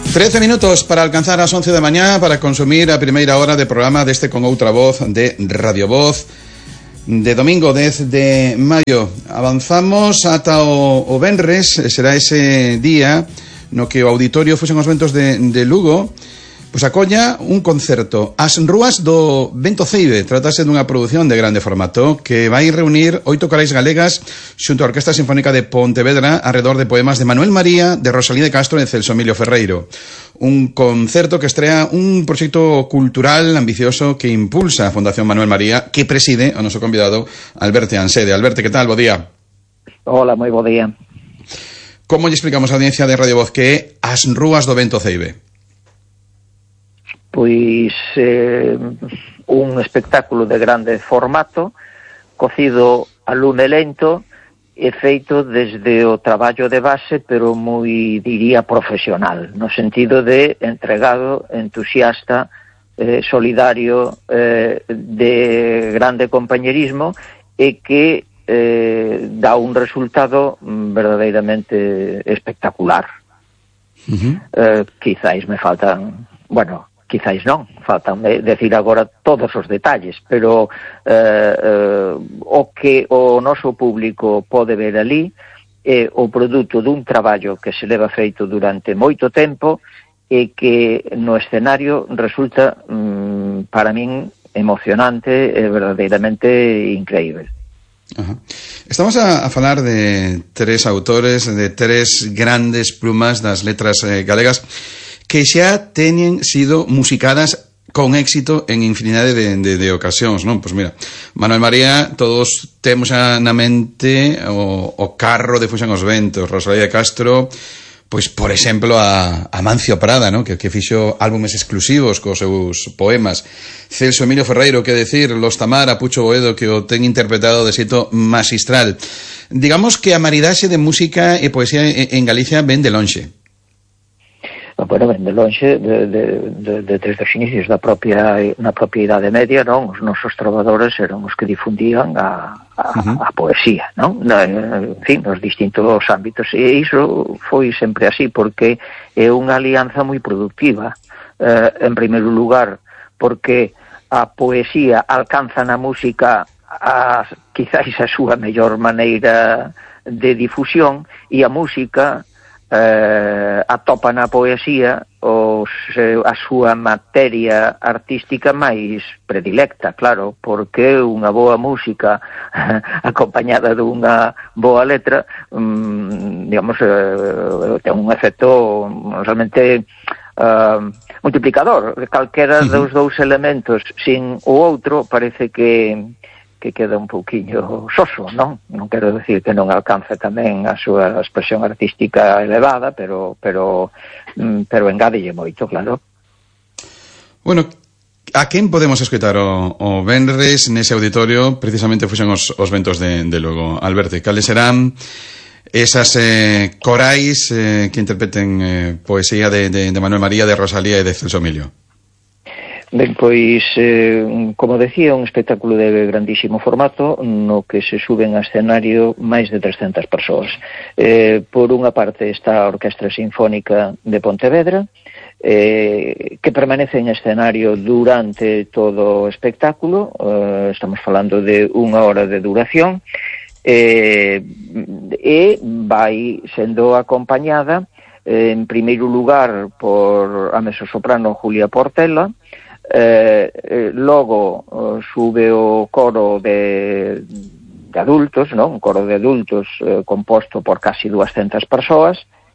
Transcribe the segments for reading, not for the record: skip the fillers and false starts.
13 minutos para alcanzar as 11 da mañá para consumir a primeira hora de programa deste Con Outra Voz de Radio Voz de domingo 10 de maio. Avanzamos ata o venres, será ese día no que o auditorio Fuxen os Ventos de Lugo pois acolla un concerto As Rúas do Vento Ceibe. Trátase dunha produción de grande formato que vai reunir 8 corais galegas xunto á Orquestra Sinfónica de Pontevedra arredor de poemas de Manuel María, de Rosalía de Castro e de Celso Emilio Ferreiro. Un concerto que estrea un proxecto cultural ambicioso que impulsa a Fundación Manuel María, que preside o noso convidado Alberte Ansede. Alberte, que tal? Bo día. Hola, moi bo día. Como lle explicamos á audiencia de Radio Voz que é As Rúas do Vento Ceibe? Pois un espectáculo de grande formato, cocido a lume lento e feito desde o traballo de base, pero moi, diría, profesional, no sentido de entregado, entusiasta, solidario, de grande compañerismo, e que dá un resultado verdadeiramente espectacular. Quizáis me faltan... Bueno, quizáis non, faltan decir agora todos os detalles, pero o que o noso público pode ver ali é o produto dun traballo que se leva feito durante moito tempo e que no escenario resulta, para min, emocionante e verdadeiramente increíble. Ajá. Estamos a falar de tres autores, de tres grandes plumas das letras galegas que xa teñen sido musicadas con éxito en infinidade de ocasións, non? Pois mira, Manuel María, todos temos na mente o carro de Fuxen os Ventos, Rosalía de Castro, pois, por exemplo, a Mancio Prada, non? Que fixo álbumes exclusivos cos seus poemas. Celso Emilio Ferreiro, que decir, Los Tamara, Pucho Boedo, que o ten interpretado de xeito magistral. Digamos que a maridaxe de música e poesía en Galicia ven de lonxe. Bueno, ben de lonxe desde os inicios na propia Idade Media, non? Os nosos trovadores eran os que difundían a poesía, non? En fin, nos distintos ámbitos, e iso foi sempre así, porque é unha alianza moi productiva, en primeiro lugar, porque a poesía alcanza na música quizáis a súa mellor maneira de difusión, e a música atopa na poesía a súa materia artística máis predilecta, claro, porque unha boa música acompañada dunha boa letra, digamos, ten un efecto realmente multiplicador. Calquera dos dous elementos sin o outro parece que queda un pouquiño soso, non? Non quero decir que non alcance tamén a súa expresión artística elevada, pero engádelle moito, claro. Bueno, a quen podemos escoitar o venres nese auditorio? Precisamente Fuxen os Ventos de Lugo. Alberto, cales serán esas corais que interpreten poesía de Manuel María, de Rosalía e de Celso Emilio? Ben, pois, como decía, un espectáculo de grandísimo formato no que se suben a escenario máis de 300 persoas. Por unha parte está a Orquestra Sinfónica de Pontevedra, que permanece en escenario durante todo o espectáculo. Estamos falando de 1 hora de duración, e vai sendo acompañada en primeiro lugar por a mezzosoprano Julia Portela. Logo sube o coro de adultos, non? Un coro de adultos composto por casi 200 persoas,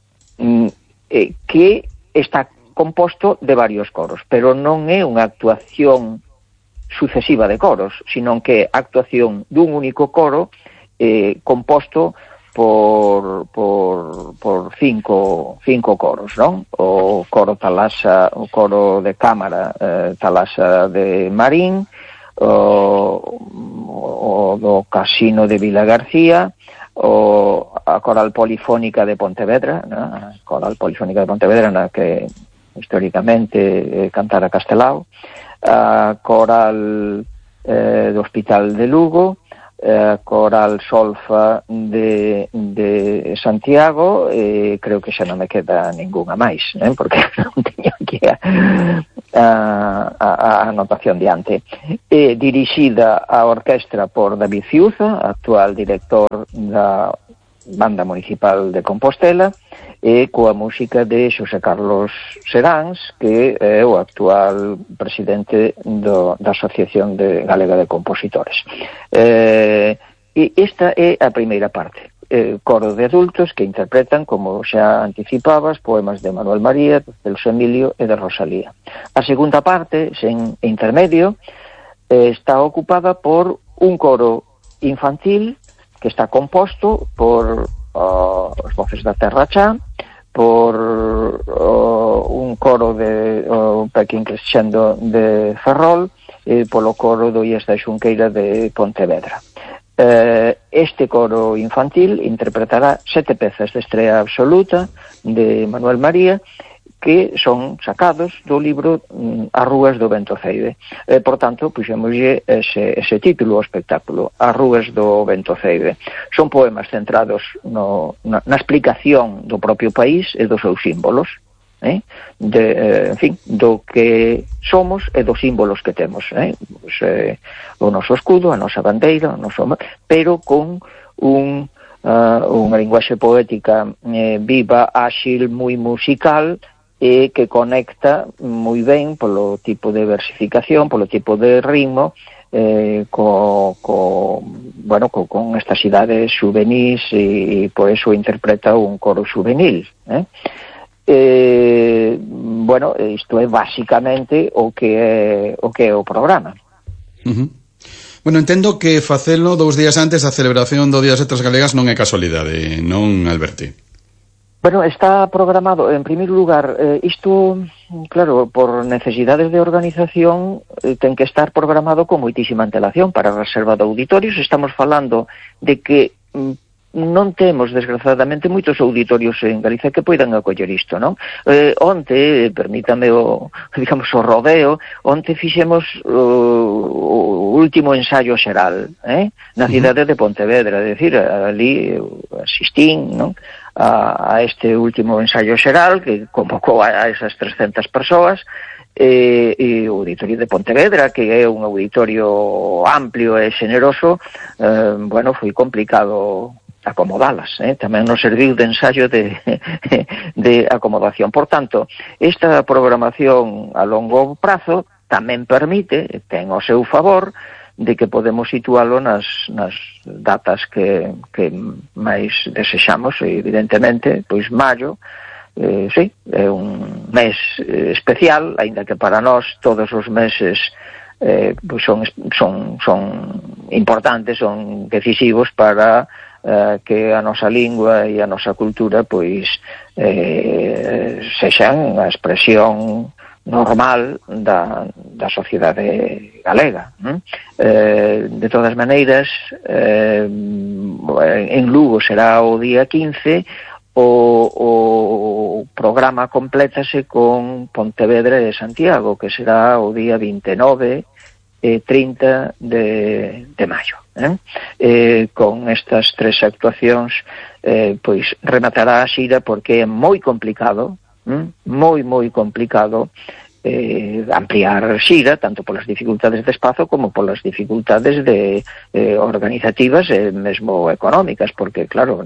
que está composto de varios coros, pero non é unha actuación sucesiva de coros, sino que é actuación dun único coro composto por cinco coros, non? O coro Talasa, o coro de cámara Talasa de Marín, o do Casino de Vila García, a Coral Polifónica de Pontevedra, a Coral Polifónica de Pontevedra, na que históricamente cantara Castelao, a Coral do Hospital de Lugo, Coral Solfa de Santiago, creo que xa non me queda ningunha máis, porque non teño aquí a anotación diante. Dirixida a orquestra por David Ciuza, actual director da Banda Municipal de Compostela, e coa música de Xosé Carlos Seráns, que é o actual presidente da Asociación Galega de Compositores. E esta é a primeira parte. Coro de adultos que interpretan, como xa anticipabas, poemas de Manuel María, de Celso Emilio e de Rosalía. A segunda parte, sen intermedio, está ocupada por un coro infantil que está composto por as voces da Terra Chá, por un coro de Pequín Crescendo de Ferrol e polo coro do IES da Xunqueira de Pontevedra. Este coro infantil interpretará 7 pezas de estrea absoluta de Manuel María, que son sacados do libro As Rúas do Ventoceide. Por tanto, puxémoslle ese título ao espectáculo, As Rúas do Ventoceide. Son poemas centrados na explicación do propio país e dos seus símbolos, en fin, do que somos e dos símbolos que temos, o noso escudo, a nosa bandeira, pero con unha linguaxe poética viva, áxil, moi musical, e que conecta moi ben polo tipo de versificación, polo tipo de ritmo, con estas idades juvenís, e por eso interpreta un coro juvenil. Isto é basicamente o que é o programa. Bueno, entendo que facelo 2 días antes da celebración do Día das Letras Galegas non é casualidade, non, Alberti? Bueno, está programado, en primeiro lugar, isto, claro, por necesidades de organización, ten que estar programado con moitísima antelación para a reserva de auditorios. Estamos falando de que non temos, desgraciadamente, moitos auditorios en Galicia que poidan acoller isto, non? Onte, permítame o rodeo, onte fixemos o último ensayo xeral, na cidade de Pontevedra, é dicir, ali asistín, non?, a este último ensayo xeral que convocou a esas 300 persoas, e o auditorio de Pontevedra, que é un auditorio amplio e xeneroso, foi complicado acomodalas, tamén nos serviu de ensayo de acomodación. Por tanto, esta programación a longo prazo tamén permite, ten ao seu favor, de que podemos situalo nas datas que máis desexamos, e evidentemente, pois maio, é un mes especial, aínda que para nós todos os meses son importantes, son decisivos para que a nosa lingua e a nosa cultura pois sexan a expresión normal da sociedade galega. De todas maneiras, en Lugo será o día 15, o programa complétase con Pontevedra e Santiago, que será o día 29 e 30 de maio. Con estas 3 actuacións, pois rematará a xira, porque é moi complicado, moi complicado ampliar a xira, tanto polas dificultades de espazo como polas dificultades organizativas e mesmo económicas, porque claro,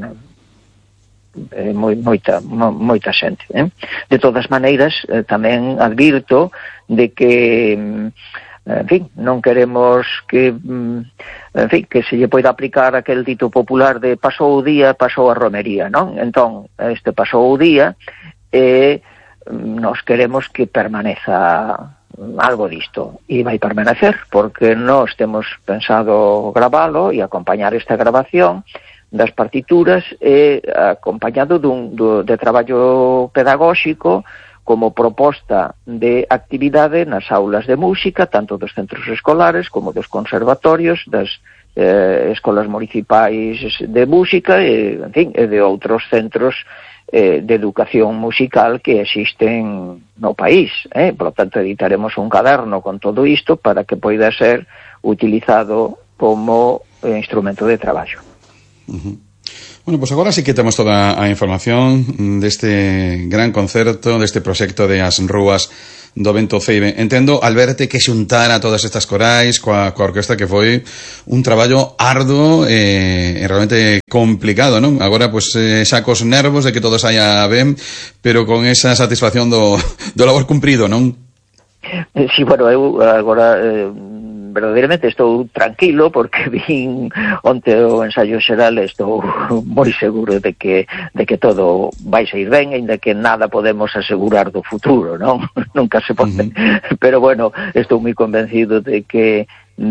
moita xente. De todas maneiras, tamén advirto de que en fin, non queremos que se lle poida aplicar aquel dito popular de pasou o día, pasou a romería, non? Entón, este pasou o día e nos queremos que permaneza algo disto, e vai permanecer, porque nós temos pensado gravalo e acompañar esta grabación das partituras acompañado de traballo pedagóxico como proposta de actividade nas aulas de música, tanto dos centros escolares como dos conservatorios, das escolas municipais de música e de outros centros de educación musical que existen no país. Por lo tanto, editaremos un caderno con todo isto para que poida ser utilizado como instrumento de traballo. Bueno, pois agora sí que temos toda a información deste gran concerto, deste proxecto de As Rúas do Vento Ceibe. Entendo, Alberto, que xuntara todas estas corais coa orquesta, que foi un traballo arduo e realmente complicado, non? Agora, pois, xa cos nervos de que todo saia ben, pero con esa satisfacción do labor cumprido, non? Sí, bueno, eu agora verdadeiramente estou tranquilo porque vin onte o ensaio xeral e estou moi seguro de que todo vai sair ben, aínda que nada podemos asegurar do futuro, non? Nunca se pode. Pero bueno, estou moi convencido de que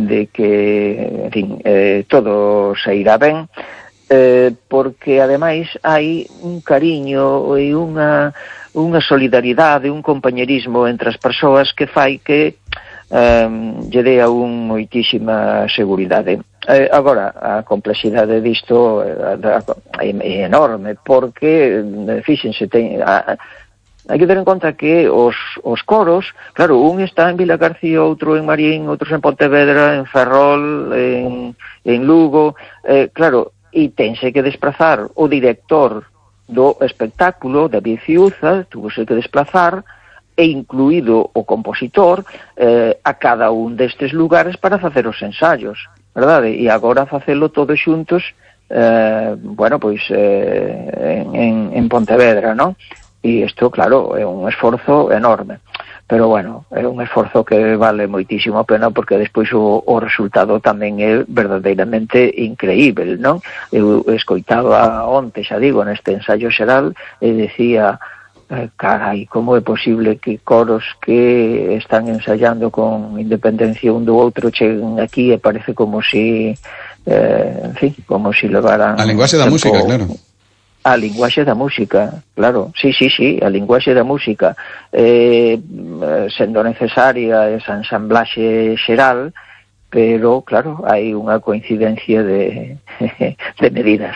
en fin, todo sairá ben, porque ademais hai un cariño e unha solidaridade, un compañerismo entre as persoas que fai que lle dé a un moitísima seguridade. Agora, a complexidade disto é enorme, porque, fíxense, hai que ter en conta que os coros, claro, un está en Vila García, outro en Marín, outros en Pontevedra, en Ferrol, en Lugo, claro, e tense que desplazar o director do espectáculo, David Ciuza, tuvose que desplazar, e incluído o compositor, a cada un destes lugares para facer os ensaios, verdade? E agora facelo todos xuntos, bueno, pois en Pontevedra, non? E isto, claro, é un esforzo enorme, pero bueno, é un esforzo que vale moitísimo a pena, porque despois o resultado tamén é verdadeiramente increíble, non? Eu escoitaba onte, xa digo, neste ensaio xeral, e decía, carai, como é posible que coros que están ensaiando con independencia un do outro cheguen aquí e parece como si en fin, como si levaran a linguaxe da música, claro. A linguaxe da música, claro, sí, a linguaxe da música, sendo necesaria esa ensamblaxe xeral, pero claro, hai unha coincidencia de medidas.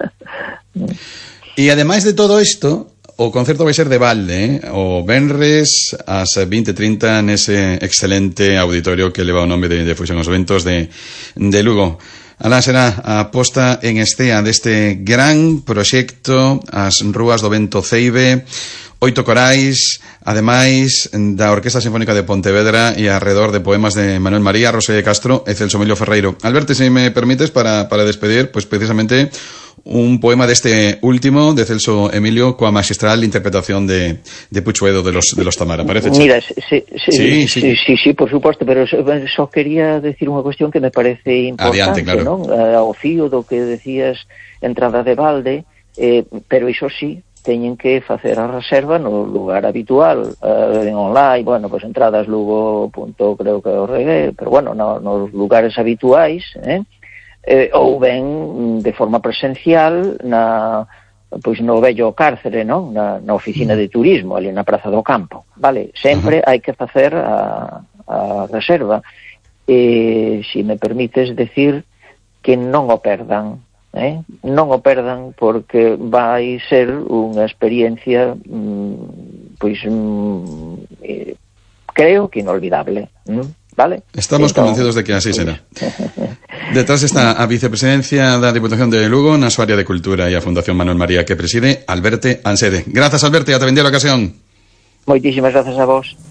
E ademais de todo isto, o concerto vai ser de balde, o venres ás 20:30 nese excelente auditorio que leva o nome de Fusión aos Ventos de Lugo. Alá será a posta en escena deste gran proxecto As Rúas do Vento Ceibe, 8 corais, ademais da Orquesta Sinfónica de Pontevedra e arredor de poemas de Manuel María, Rosalía de Castro e Celso Emilio Ferreiro. Alberto, se me permites, para despedir, pues precisamente un poema deste último de Celso Emilio coa magistral interpretación de Puchuedo de los Tamara, parece? Mira, sí, por suposto, pero só quería decir unha cuestión que me parece importante. Adiante, claro. Non? Ao fío do que decías, entrada de balde, pero iso sí, teñen que facer a reserva no lugar habitual, en online, bueno, pues entradas Lugo, creo que o regué, pero bueno, nos lugares habituais, ou ben de forma presencial pois no vello cárcere, non? Na oficina de turismo, ali na Praza do Campo, vale? Sempre hai que facer a reserva. Se me permites decir que non o perdan, non o perdan, porque vai ser unha experiencia pois creo que inolvidable, vale? Estamos convencidos de que así será. Detrás está a vicepresidencia da Diputación de Lugo na súa área de Cultura e a Fundación Manuel María, que preside Alberto Ansede. Grazas, Alberto, e ata vender a ocasión. Moitísimas grazas a vos.